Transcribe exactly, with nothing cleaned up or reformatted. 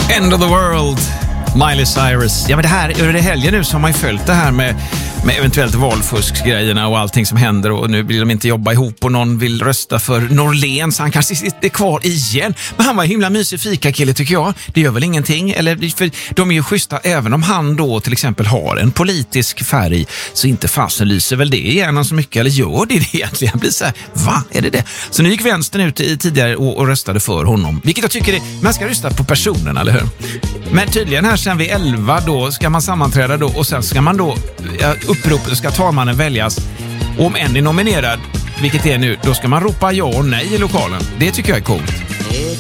End of the world, Miley Cyrus. Ja, men det här, över det helgen nu så har man ju följt det här med, med eventuellt valfuskgrejerna och allting som händer, och nu vill de inte jobba ihop och någon vill rösta för Norlén så han kanske sitter kvar igen. Men han var en himla mysig fikakille tycker jag. Det gör väl ingenting, eller för de är ju schyssta även om han då till exempel har en politisk färg, så inte fasen lyser väl det igenom så mycket, eller gör det det egentligen? Jag blir så här, va? Är det det? Så nu gick vänstern ut i tidigare och, och röstade för honom, vilket jag tycker är, man ska rösta på personen, eller hur? Men tydligen här sen vid elva då ska man sammanträda då, och sen ska man då ja, uppropet ska talmannen väljas. Och om en är nominerad, vilket är nu, då ska man ropa ja och nej i lokalen. Det tycker jag är coolt.